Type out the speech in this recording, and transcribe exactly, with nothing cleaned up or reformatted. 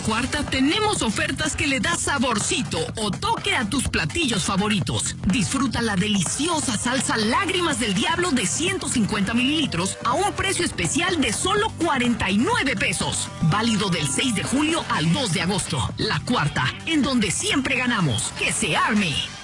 Cuarta tenemos ofertas que le da saborcito o toque a tus platillos favoritos. Disfruta la deliciosa salsa Lágrimas del Diablo de ciento cincuenta mililitros a un precio especial de solo cuarenta y nueve pesos. Válido del seis de julio al dos de agosto. La Cuarta, en donde siempre ganamos. ¡Que se arme!